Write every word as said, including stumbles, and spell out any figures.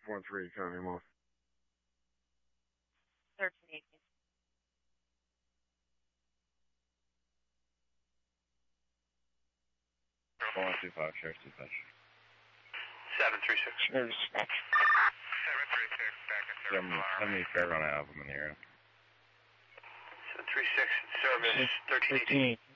four three, count him off. thirteen eighteen. four one two five, Sheriff's Dispatch. seven three six. Sheriff's Dispatch. seven three six, back in service. How many Fairground album in the area? seven three six, service thirteen eighteen.